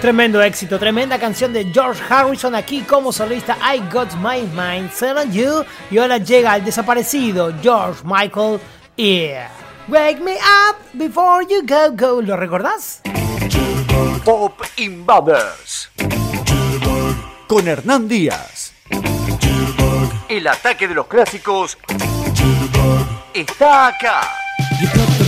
Tremendo éxito, tremenda canción de George Harrison aquí como solista. I Got My Mind Set on You. Y ahora llega el desaparecido George Michael y Wake Me Up Before You Go. ¿Lo recordás? Pop Invaders con Hernán Díaz. El ataque de los clásicos está acá.